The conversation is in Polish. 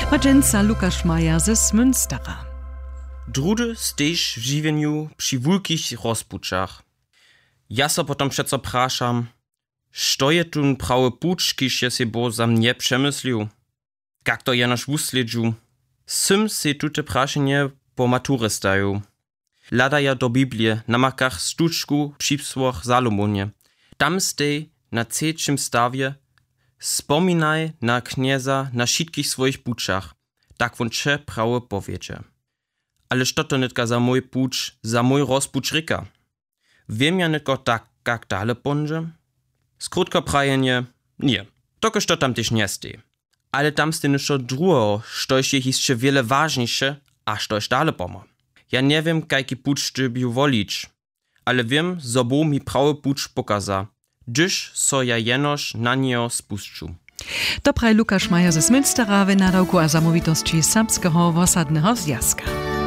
Hodźenca Lukasz Majer ze Münstera. Drudy stejsz w żywieniu przy wulkich rozpuczach. Ja so potom przeco praszam, što je tun prawy pucz, kiż je se bo za mnie przemyslił? Jak to jenoż wusledźu? Sym se tute praszenie po maturę staju. Lada ja do Biblie na makach stuczku przy Salomonie. Tam stej na trzecim stawie spominaj na knieza na wszystkich swoich puczach, tak won cze prawo powiedzie. Ale što to nitka za mój pucz, za mój rozpucz ryka? Wiem ja nitko tak, jak dale ponže? Skrótko prajenie, nie. Toko što tam też nie stej. Ale tam stej ništo drugo, štož je jeszcze wiele ważniejsze, a štož dale pomo. Ja nie wiem, jaki pucz ty bi wolić, ale wiem, zo bo mi prawy pucz pokaza, gdyż so ja jenoż na niego spuszczu. To praj Lukasz Majer ze Münstera w nadałku a zamówitości serbskiego osadnego zjazka.